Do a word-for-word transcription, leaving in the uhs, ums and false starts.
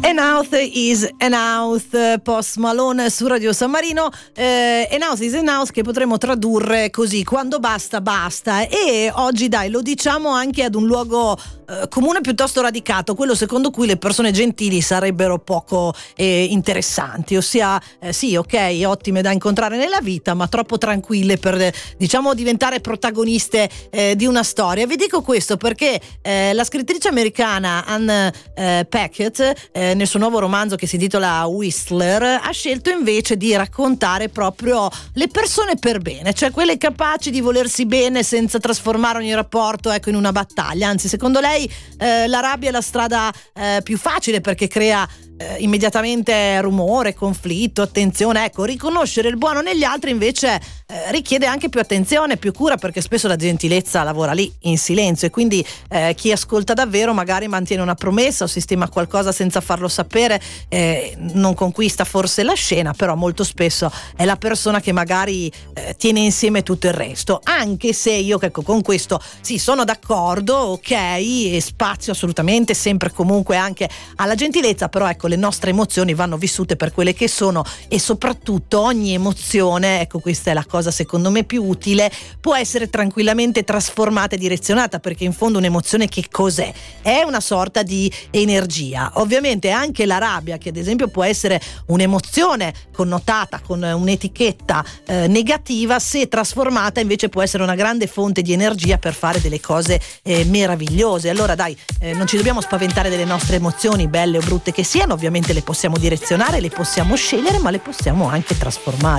Enough is Enough, Post Malone su Radio San Marino. eh, Enough is Enough, che potremmo tradurre così: quando basta basta. E oggi, dai, lo diciamo anche ad un luogo eh, comune piuttosto radicato, quello secondo cui le persone gentili sarebbero poco eh, interessanti, ossia eh, sì, ok, ottime da incontrare nella vita, ma troppo tranquille per eh, diciamo diventare protagoniste eh, di una storia. Vi dico questo perché eh, la scrittrice americana Anne eh, Paquette eh, nel suo nuovo romanzo, che si intitola Whistler, ha scelto invece di raccontare proprio le persone per bene, cioè quelle capaci di volersi bene senza trasformare ogni rapporto, ecco, in una battaglia. Anzi, secondo lei eh, la rabbia è la strada eh, più facile, perché crea eh, immediatamente rumore, conflitto, attenzione. Ecco, riconoscere il buono negli altri invece eh, richiede anche più attenzione, più cura, perché spesso la gentilezza lavora lì in silenzio, e quindi eh, chi ascolta davvero magari mantiene una promessa o sistema qualcosa senza farlo sapere, eh, non conquista forse la scena, però molto spesso è la persona che magari eh, tiene insieme tutto il resto. Anche se io, ecco, con questo sì, sono d'accordo, ok, e spazio assolutamente sempre e comunque anche alla gentilezza, però ecco, le nostre emozioni vanno vissute per quelle che sono, e soprattutto ogni emozione, ecco, questa è la cosa secondo me più utile, può essere tranquillamente trasformata e direzionata, perché in fondo un'emozione che cos'è? È una sorta di energia. Ovviamente anche la rabbia, che ad esempio può essere un'emozione connotata con un'etichetta eh, negativa, se trasformata invece può essere una grande fonte di energia per fare delle cose eh, meravigliose. Allora dai, eh, non ci dobbiamo spaventare delle nostre emozioni, belle o brutte che siano. Ovviamente le possiamo direzionare, le possiamo scegliere, ma le possiamo anche trasformare.